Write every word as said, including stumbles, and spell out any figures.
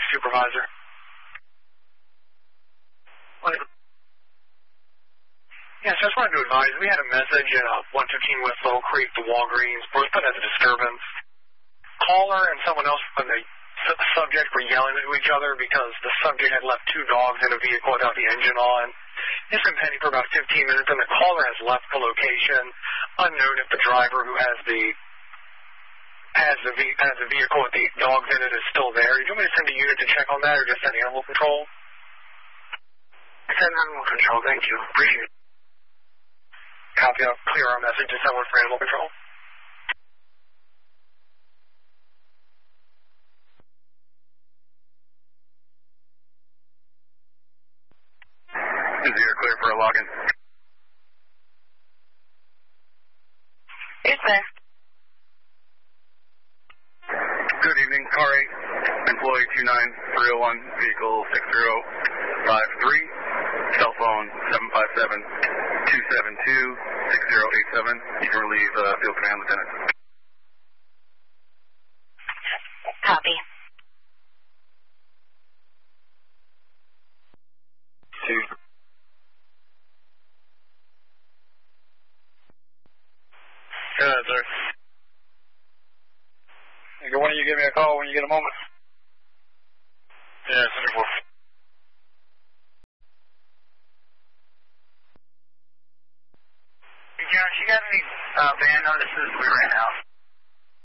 supervisor. Yes, I just wanted to advise, we had a message in uh, one fifteen West Lowell Creek, the Walgreens, both put as a disturbance. Caller and someone else from the su subject were yelling at each other because the subject had left two dogs in a vehicle without the engine on. It's been pending for about fifteen minutes, and the caller has left the location, unknown if the driver who has the has the, ve has the vehicle with the dogs in it is still there. Do you want me to send a unit to check on that, or just send animal control? Send animal control, thank you. Appreciate it. Copy, I'll clear our message to someone for animal control. Is the air clear for a login? Yes, sir. Good evening, car eight, employee two nine three oh one, vehicle six zero five three, cell phone seven five seven, two seven two, six zero eight seven. You can relieve uh, field command, Lieutenant. Copy. Two. Good, sir. Why don't you give me a call when you get a moment?